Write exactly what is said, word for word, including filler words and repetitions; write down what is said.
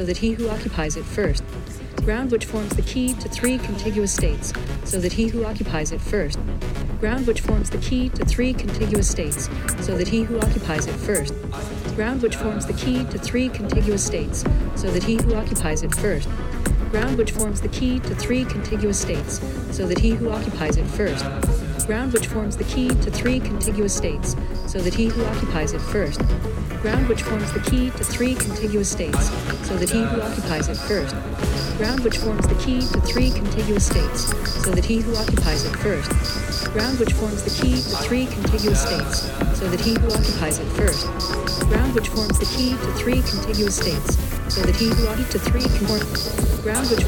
that he who occupies it first. Ground which forms the key to three contiguous states, so that he who occupies it first. Ground which forms the key to three contiguous states, so that he who occupies it first. Ground which forms the key to three contiguous states, so that he who occupies it first. Ground which forms the key to three contiguous states, so that he who occupies it first. Ground which forms the key to three contiguous states, so that he who occupies it first. Ground which forms the key to three contiguous states, so that he who occupies it first. Ground which forms the key to three contiguous states, so that he who occupies it first. Ground which forms the key to three contiguous states, so that he who occupies it first. Ground which forms the key to three contiguous states, so that he who occupies it three con- ground which